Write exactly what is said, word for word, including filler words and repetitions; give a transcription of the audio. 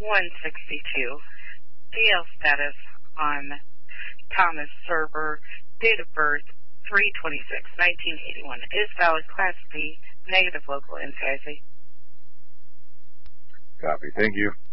one sixty-two. D L status on Thomas server. Date of birth three twenty-six nineteen eighty-one. Is valid. Class B. Negative local N C I C. Copy. Thank you.